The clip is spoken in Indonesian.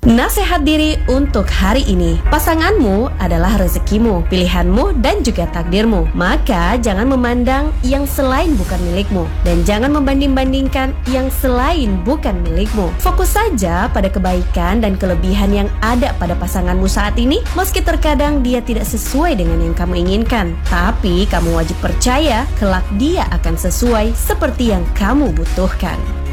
Nasihat diri untuk hari ini. Pasanganmu adalah rezekimu, pilihanmu, dan juga takdirmu. Maka jangan memandang yang selain bukan milikmu, dan jangan membanding-bandingkan yang selain bukan milikmu. Fokus saja pada kebaikan dan kelebihan yang ada pada pasanganmu saat ini, meski terkadang dia tidak sesuai dengan yang kamu inginkan. Tapi kamu wajib percaya kelak dia akan sesuai seperti yang kamu butuhkan.